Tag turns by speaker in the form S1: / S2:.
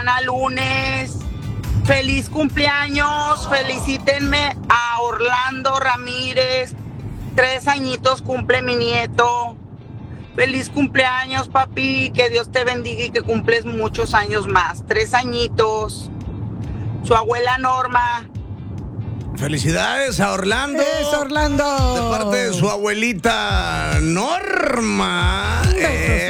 S1: mañana lunes. Feliz cumpleaños, felicítenme a Orlando Ramírez. 3 añitos cumple mi nieto. Feliz cumpleaños, papi, que Dios te bendiga y que cumples muchos años más. 3 añitos. Su abuela Norma.
S2: Felicidades a Orlando.
S3: ¡Es Orlando!
S2: De parte de su abuelita Norma.